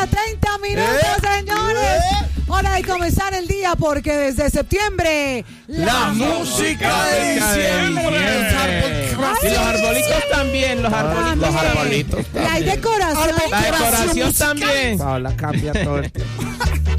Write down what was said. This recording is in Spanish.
30 minutos, señores. Hora de comenzar el día porque desde septiembre la música de diciembre. Y los arbolitos también, los arbolitos. Y hay decoración. La decoración también. Paola cambia todo el tiempo.